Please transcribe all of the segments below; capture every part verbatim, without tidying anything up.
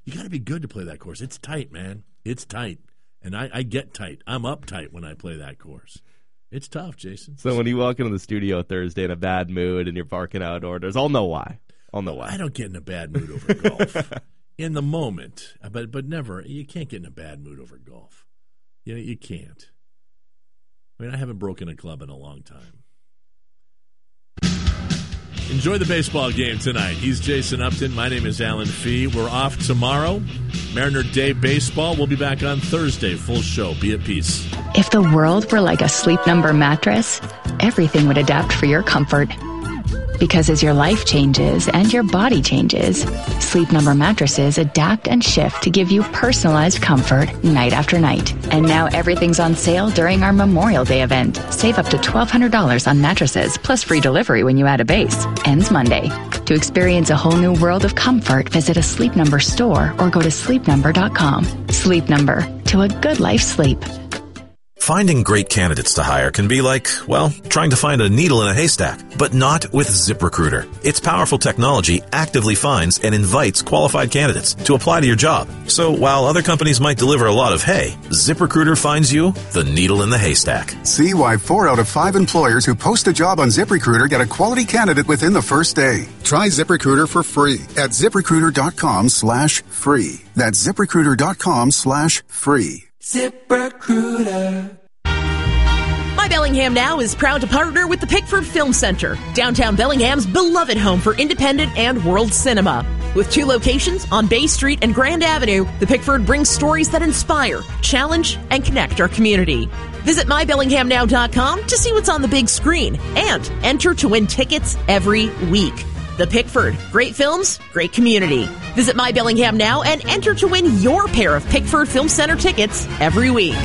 You got to be good to play that course. It's tight, man. It's tight. And I, I get tight. I'm uptight when I play that course. It's tough, Jason. So when you walk into the studio Thursday in a bad mood and you're barking out orders, I'll know why. I'll know why. I don't get in a bad mood over golf. In the moment. But but never. You can't get in a bad mood over golf. You know, you can't. I mean, I haven't broken a club in a long time. Enjoy the baseball game tonight. He's Jason Upton. My name is Alan Fee. We're off tomorrow. Mariner Day Baseball. We'll be back on Thursday. Full show. Be at peace. If the world were like a Sleep Number mattress, everything would adapt for your comfort. Because as your life changes and your body changes, Sleep Number mattresses adapt and shift to give you personalized comfort night after night. And now everything's on sale during our Memorial Day event. Save up to twelve hundred dollars on mattresses, plus free delivery when you add a base. Ends Monday. To experience a whole new world of comfort, visit a Sleep Number store or go to sleep number dot com. Sleep Number. To a good life sleep. Finding great candidates to hire can be like, well, trying to find a needle in a haystack, but not with ZipRecruiter. Its powerful technology actively finds and invites qualified candidates to apply to your job. So while other companies might deliver a lot of hay, ZipRecruiter finds you the needle in the haystack. See why four out of five employers who post a job on ZipRecruiter get a quality candidate within the first day. Try ZipRecruiter for free at ZipRecruiter.com slash free. That's ZipRecruiter.com slash free. ZipRecruiter. My Bellingham Now is proud to partner with the Pickford Film Center, downtown Bellingham's beloved home for independent and world cinema. With two locations on Bay Street and Grand Avenue, the Pickford brings stories that inspire, challenge, and connect our community. Visit my bellingham now dot com to see what's on the big screen and enter to win tickets every week. The Pickford. Great films, great community. Visit My Bellingham now and enter to win your pair of Pickford Film Center tickets every week.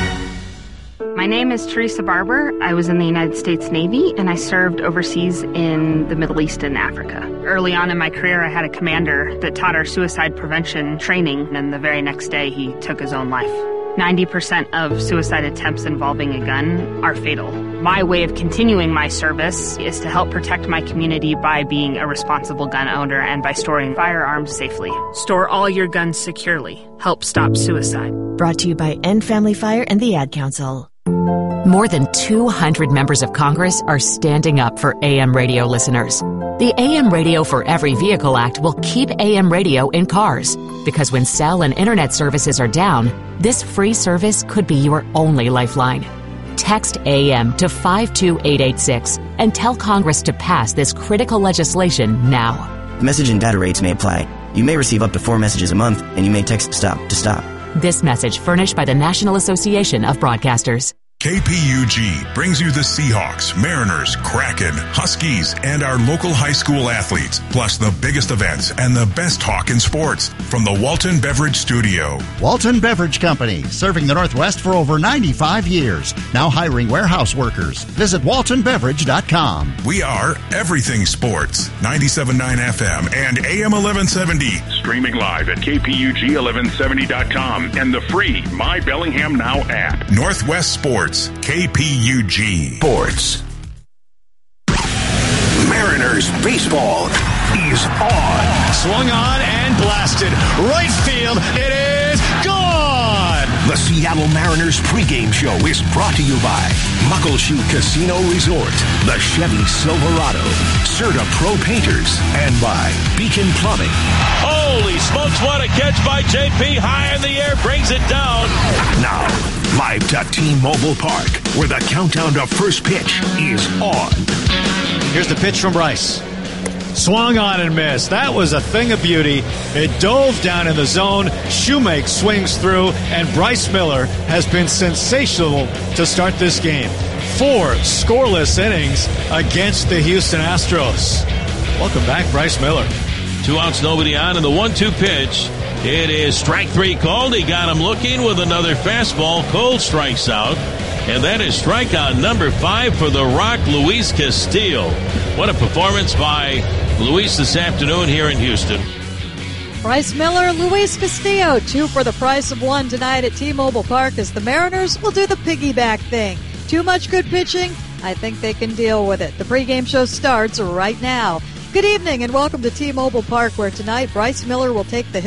My name is Teresa Barber. I was in the United States Navy, and I served overseas in the Middle East and Africa. Early on in my career, I had a commander that taught our suicide prevention training, and the very next day, he took his own life. ninety percent of suicide attempts involving a gun are fatal. My way of continuing my service is to help protect my community by being a responsible gun owner and by storing firearms safely. Store all your guns securely. Help stop suicide. Brought to you by End Family Fire and the Ad Council. More than two hundred members of Congress are standing up for A M radio listeners. The A M Radio for Every Vehicle Act will keep A M radio in cars, because when cell and internet services are down, this free service could be your only lifeline. Text A M to five two eight eight six and tell Congress to pass this critical legislation now. Message and data rates may apply. You may receive up to four messages a month, and you may text STOP to stop. This message furnished by the National Association of Broadcasters. K P U G brings you the Seahawks, Mariners, Kraken, Huskies, and our local high school athletes, plus the biggest events and the best talk in sports from the Walton Beverage Studio. Walton Beverage Company, serving the Northwest for over ninety-five years. Now hiring warehouse workers. Visit walton beverage dot com. We are everything sports. ninety-seven point nine F M and A M eleven seventy. Streaming live at K P U G eleven seventy dot com and the free My Bellingham Now app. Northwest Sports. K P U G Sports. Mariners baseball is on. Swung on and blasted. Right field. It is gone. The Seattle Mariners pregame show is brought to you by Muckleshoot Casino Resort, the Chevy Silverado, Serta Pro Painters, and by Beacon Plumbing. Holy smokes, what a catch by J P. High in the air, brings it down. Now, live to T-Mobile Park, where the countdown to first pitch is on. Here's the pitch from Bryce. Swung on and missed. That was a thing of beauty. It dove down in the zone. Shoemake swings through, and Bryce Miller has been sensational to start this game. Four scoreless innings against the Houston Astros. Welcome back, Bryce Miller. Two outs, nobody on, and the one two pitch. It is strike three called. He got him looking with another fastball. Cole strikes out. And that is strikeout number five for the Rock, Luis Castillo. What a performance by Luis this afternoon here in Houston. Bryce Miller, Luis Castillo, two for the price of one tonight at T-Mobile Park as the Mariners will do the piggyback thing. Too much good pitching? I think they can deal with it. The pregame show starts right now. Good evening and welcome to T-Mobile Park, where tonight Bryce Miller will take the